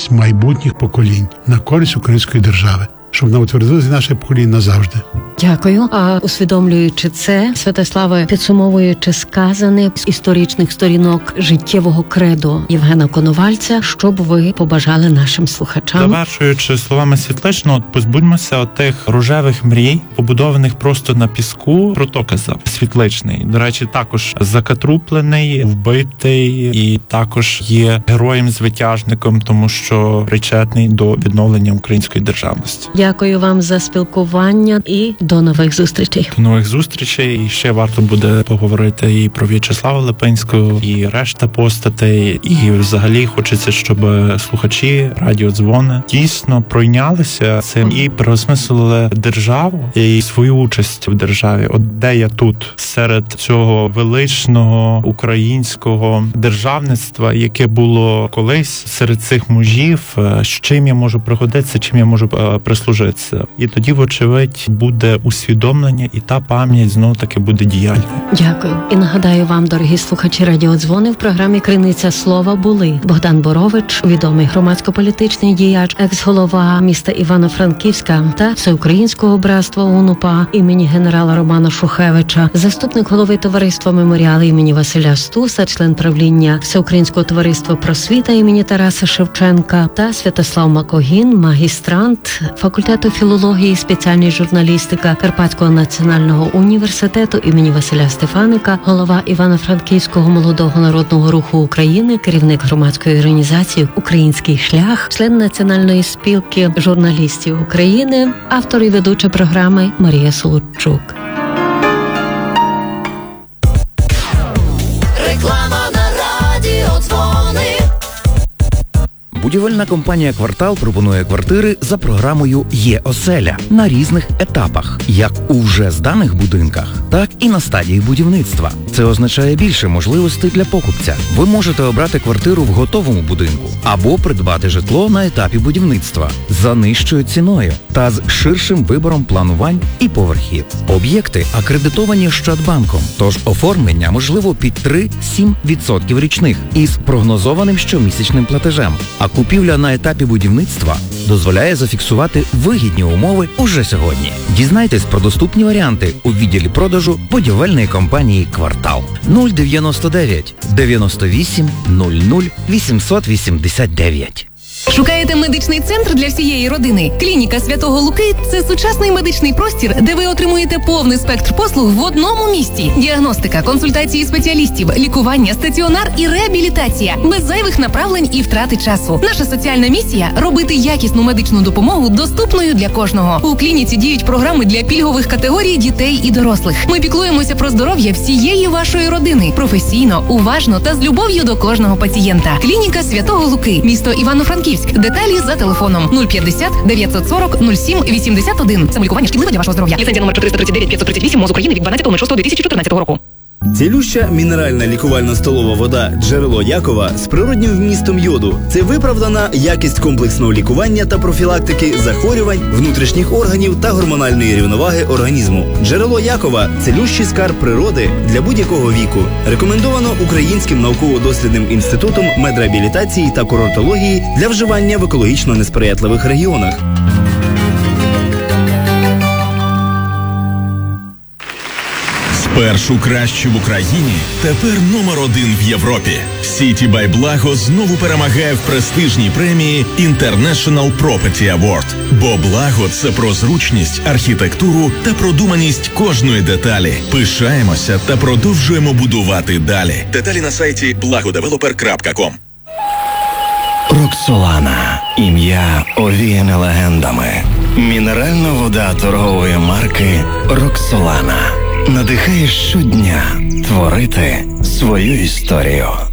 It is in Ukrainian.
користь майбутніх поколінь, на користь української держави, щоб вона утвердилася наше покоління назавжди. Дякую. А усвідомлюючи це, Святославе, підсумовуючи сказане з історичних сторінок життєвого кредо Євгена Коновальця, що б ви побажали нашим слухачам? Завершуючи словами Світличного, позбудьмося тих рожевих мрій, побудованих просто на піску. Про то казав Світличний. До речі, також закатруплений, вбитий і також є героєм-звитяжником, тому що причетний до відновлення української державності. Дякую вам за спілкування і до нових зустрічей. До нових зустрічей. І ще варто буде поговорити і про В'ячеслава Липинського, і решта постатей. І взагалі хочеться, щоб слухачі радіодзвони дійсно пройнялися цим і переосмислили державу і свою участь в державі. От де я тут серед цього величного українського державництва, яке було колись серед цих мужів, з чим я можу пригодитися, чим я можу прислужитися. І тоді, вочевидь, буде усвідомлення, і та пам'ять знову-таки буде діяльною. Дякую. І нагадаю вам, дорогі слухачі радіодзвони, в програмі «Криниця слова» були Богдан Борович, відомий громадсько-політичний діяч, екс-голова міста Івано-Франківська та Всеукраїнського братства УНУПА імені генерала Романа Шухевича, заступник голови товариства «Меморіали» імені Василя Стуса, член правління Всеукраїнського товариства «Просвіта» імені Тараса Шевченка та Святослав Макогін, магістрант факультету філології, спеціальність журналістика Карпатського національного університету імені Василя Стефаника, голова Івано-Франківського молодого народного руху України, керівник громадської організації «Український шлях», член Національної спілки журналістів України, автор і ведуча програми Марія Солодчук. Реклама на радіодзвони. Будівельна компанія «Квартал» пропонує квартири за програмою «Є-оселя» на різних етапах, як у вже зданих будинках, так і на стадії будівництва. Це означає більше можливостей для покупця. Ви можете обрати квартиру в готовому будинку або придбати житло на етапі будівництва за нижчою ціною та з ширшим вибором планувань і поверхів. Об'єкти акредитовані Ощадбанком, тож оформлення можливо під 3-7% річних із прогнозованим щомісячним платежем. А купівля на етапі будівництва дозволяє зафіксувати вигідні умови уже сьогодні. Дізнайтесь про доступні варіанти у відділі продажу будівельної компанії «Квартал». 099 98 00 889. Шукаєте медичний центр для всієї родини? Клініка Святого Луки – це сучасний медичний простір, де ви отримуєте повний спектр послуг в одному місці. Діагностика, консультації спеціалістів, лікування, стаціонар і реабілітація. Без зайвих направлень і втрати часу. Наша соціальна місія – робити якісну медичну допомогу доступною для кожного. У клініці діють програми для пільгових категорій дітей і дорослих. Ми піклуємося про здоров'я всієї вашої родини. Професійно, уважно та з любов'ю до кожного пацієнта. Клініка Святого Луки. Місто Івано-Франківськ. Деталі за телефоном 050 940 07 81. Самолікування шкідливе для вашого здоров'я. Ліцензія номер 439 538 МОЗ України від 12.06.2014 року. Цілюща мінеральна лікувальна столова вода «Джерело Якова» з природнім вмістом йоду – це виправдана якість комплексного лікування та профілактики захворювань, внутрішніх органів та гормональної рівноваги організму. «Джерело Якова» – цілющий скарб природи для будь-якого віку. Рекомендовано Українським науково-дослідним інститутом медреабілітації та курортології для вживання в екологічно несприятливих регіонах. Спершу краще в Україні, тепер номер 1 в Європі. Сіті бай Благо знову перемагає в престижній премії International Property Award. Бо Благо – це про зручність, архітектуру та продуманість кожної деталі. Пишаємося та продовжуємо будувати далі. Деталі на сайті blagodeveloper.com. Роксолана. Ім'я овіяне легендами. Мінеральна вода торгової марки Роксолана. Надихає щодня творити свою історію.